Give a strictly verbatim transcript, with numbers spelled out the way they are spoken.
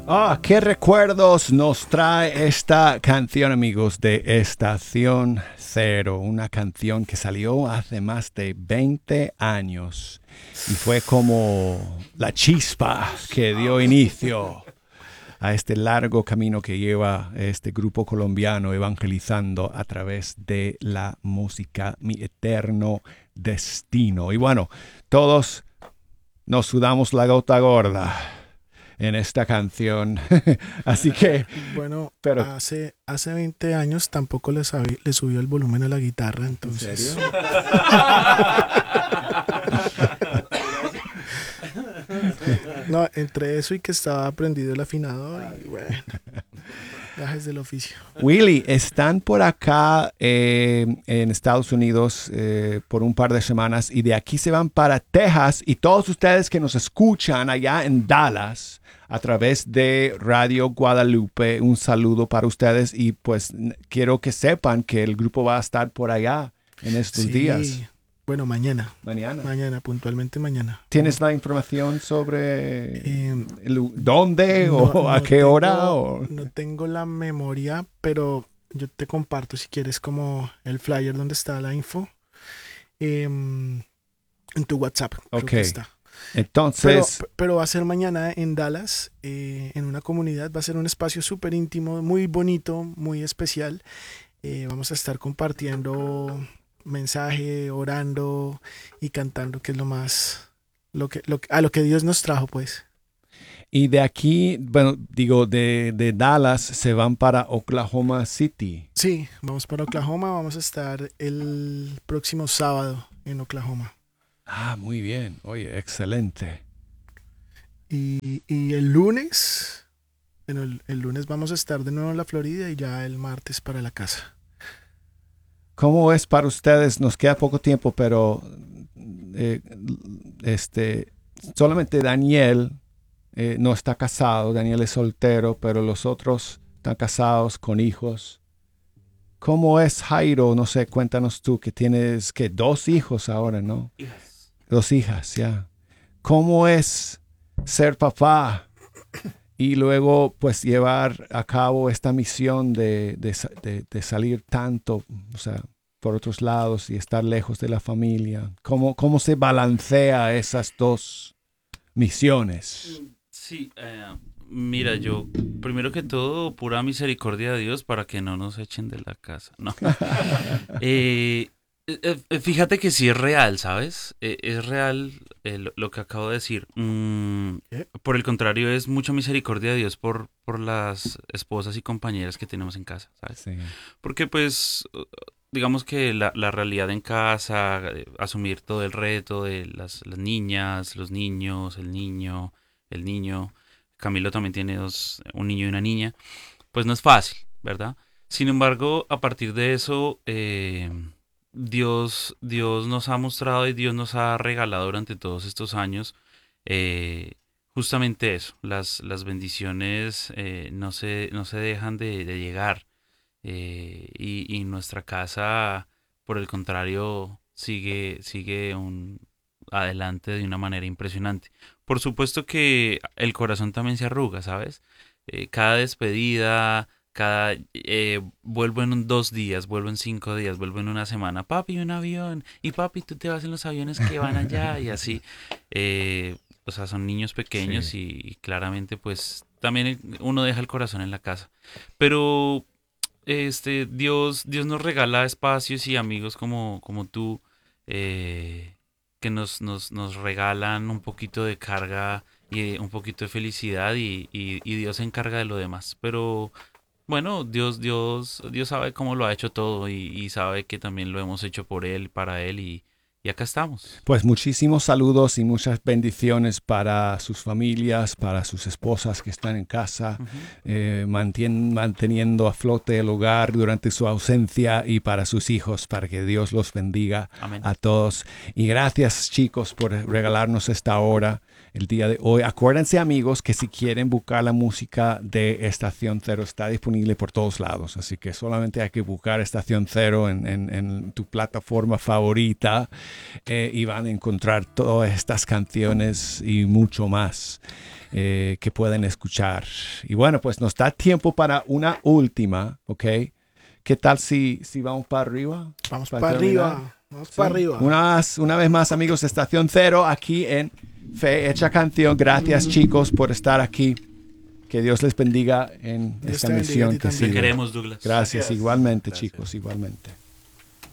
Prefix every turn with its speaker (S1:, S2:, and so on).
S1: Ah, qué recuerdos nos trae esta canción, amigos, de Estación Cero. Una canción que salió hace más de veinte años y fue como la chispa que dio inicio a este largo camino que lleva este grupo colombiano evangelizando a través de la música, Mi Eterno Destino. Y bueno, todos nos sudamos la gota gorda en esta canción. Así que
S2: bueno,
S1: pero,
S2: hace, hace veinte años tampoco le, sabí, le subió el volumen a la guitarra, entonces.
S1: ¿En serio?
S2: No, entre eso y que estaba aprendido el afinador y bueno, gajes del oficio.
S1: Willy, están por acá eh, en Estados Unidos eh, por un par de semanas y de aquí se van para Texas, y todos ustedes que nos escuchan allá en Dallas a través de Radio Guadalupe, un saludo para ustedes, y pues quiero que sepan que el grupo va a estar por allá en estos
S2: Sí.
S1: días.
S2: Bueno, mañana.
S1: Mañana.
S2: Mañana, puntualmente mañana.
S1: ¿Tienes la información sobre
S2: Eh,
S1: el, dónde
S2: no,
S1: o a
S2: no
S1: qué
S2: tengo,
S1: hora? O...
S2: No tengo la memoria, pero yo te comparto si quieres como el flyer donde está la info. Eh, en tu WhatsApp. Creo
S1: Ok.
S2: que está.
S1: Entonces...
S2: Pero, pero va a ser mañana en Dallas, eh, en una comunidad. Va a ser un espacio súper íntimo, muy bonito, muy especial. Eh, vamos a estar compartiendo mensaje, orando y cantando, que es lo más, lo que, lo, a lo que Dios nos trajo, pues.
S1: Y de aquí, bueno, digo, de, de Dallas se van para Oklahoma City.
S2: Sí, vamos para Oklahoma, vamos a estar el próximo sábado en Oklahoma.
S1: Ah, muy bien. Oye, excelente.
S2: Y, y el lunes, bueno, el, el lunes vamos a estar de nuevo en la Florida y ya el martes para la casa.
S1: ¿Cómo es para ustedes? Nos queda poco tiempo, pero eh, este, solamente Daniel eh, no está casado. Daniel es soltero, pero los otros están casados con hijos. ¿Cómo es Jairo? No sé, cuéntanos tú, que tienes que dos hijos ahora, ¿no?
S3: Hijas.
S1: Dos hijas, ya. ¿Cómo es ser papá y luego pues llevar a cabo esta misión de, de, de, de salir tanto, o sea, por otros lados y estar lejos de la familia? ¿Cómo, cómo se balancea esas dos misiones?
S3: Sí, eh, mira, yo, primero que todo, pura misericordia de Dios para que no nos echen de la casa, ¿no? eh, eh, fíjate que sí es real, ¿sabes? Eh, es real eh, lo, lo que acabo de decir. Mm,
S2: ¿Eh?
S3: por el contrario, es mucha misericordia de Dios por, por las esposas y compañeras que tenemos en casa, ¿sabes?
S1: Sí.
S3: Porque pues, digamos que la, la realidad en casa, eh, asumir todo el reto de las, las niñas, los niños, el niño, el niño, Camilo también tiene dos, un niño y una niña, pues no es fácil, ¿verdad? Sin embargo, a partir de eso, eh, Dios, Dios nos ha mostrado y Dios nos ha regalado durante todos estos años eh, justamente eso, las, las bendiciones eh, no se, no se dejan de, de llegar. Eh, y, y nuestra casa, por el contrario, sigue, sigue un, adelante de una manera impresionante. Por supuesto que el corazón también se arruga, ¿sabes? Eh, cada despedida, cada eh, vuelvo en un, dos días, vuelvo en cinco días, vuelvo en una semana. Papi, un avión. Y papi, tú te vas en los aviones que van allá y así. Eh, o sea, son niños pequeños
S1: Sí.
S3: y, y claramente pues también uno deja el corazón en la casa. Pero este, Dios, Dios nos regala espacios y amigos como, como tú, eh, que nos, nos, nos regalan un poquito de carga y un poquito de felicidad y, y, y Dios se encarga de lo demás. Pero bueno, Dios, Dios, Dios sabe cómo lo ha hecho todo y, y sabe que también lo hemos hecho por Él, para Él y, y acá estamos.
S1: Pues muchísimos saludos y muchas bendiciones para sus familias, para sus esposas que están en casa,
S3: Uh-huh.
S1: eh, mantien, manteniendo a flote el hogar durante su ausencia, y para sus hijos, para que Dios los bendiga
S3: Amén.
S1: a todos. Y gracias, chicos, por regalarnos esta hora el día de hoy. Acuérdense, amigos, que si quieren buscar la música de Estación Cero, está disponible por todos lados. Así que solamente hay que buscar Estación Cero en, en, en tu plataforma favorita. eh, y van a encontrar todas estas canciones y mucho más eh, que pueden escuchar. Y bueno, pues nos da tiempo para una última, ¿ok? ¿Qué tal si, si vamos para arriba?
S2: Vamos
S1: para
S2: para
S1: terminar.
S2: arriba. Vamos para arriba.
S1: Una, una vez más, amigos, Estación Cero, aquí en Fe Hecha Canción. Gracias, chicos, por estar aquí. Que Dios les bendiga en
S2: Dios
S1: esta
S2: te bendiga a
S1: misión
S2: ti
S1: que
S2: también.
S3: Te
S1: sigue.
S3: queremos, Douglas.
S1: Gracias,
S4: Gracias.
S1: igualmente,
S4: Gracias.
S1: chicos, igualmente.